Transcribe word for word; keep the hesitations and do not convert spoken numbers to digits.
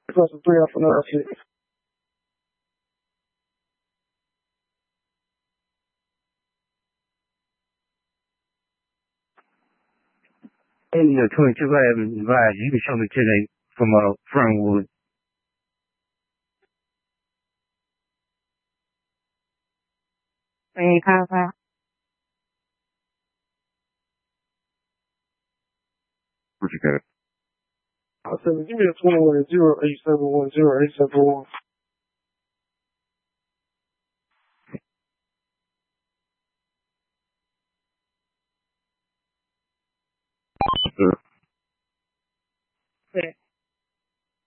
Plus the three off another six. And the twenty-two I haven't advised. You can show me today from uh, Fernwood. Hey, Papa. What you got? I said, give me a twenty-one zero eight seven one zero eight seven one. Sure. Yeah.